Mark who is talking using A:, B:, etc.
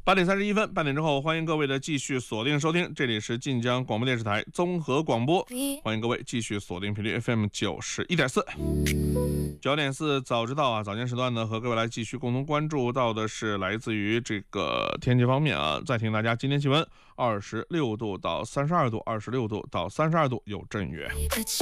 A: 8点31分，8点之后，欢迎各位的继续锁定收听，这里是晋江广播电视台综合广播，欢迎各位继续锁定频率 FM 91.4。9.4早知道啊，早间时段呢，和各位来继续共同关注到的是来自于这个天气方面啊，再提醒大家，今天气温26度到32度，26度到32度有阵雨。